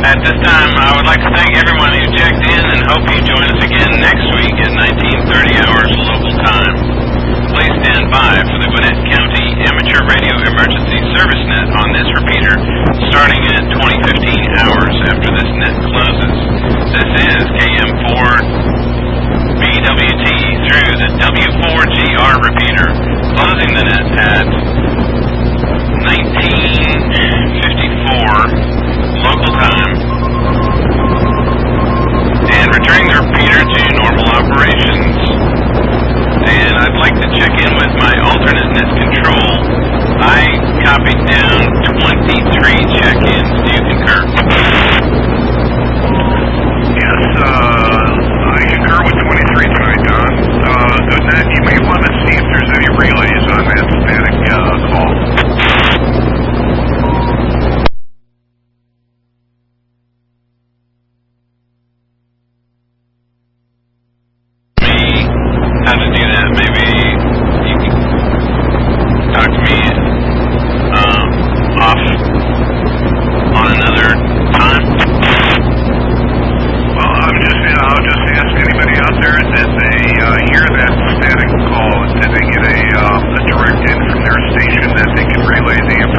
At this time, I would like to thank everyone who checked in and hope you join us again next week at 19:30 hours local time. Please stand by for the Gwinnett County Amateur Radio Emergency Service Net on this repeater starting at 2015 hours after this net closes. This is KM4 BWT through the W4GR repeater, closing the net at 1954 local time, and returning the repeater to normal operations. And I'd like to check in with my alternate net control. I copied down 23 check-ins. Do you concur? Yes, I concur with 23 tonight, Don. Then you may want to see if there's any relays on that static call. How to do that? Maybe you can talk to me off on another time. Well, I'll just ask anybody out there that they hear that static call, did they get a direct in from their station that they can relay the information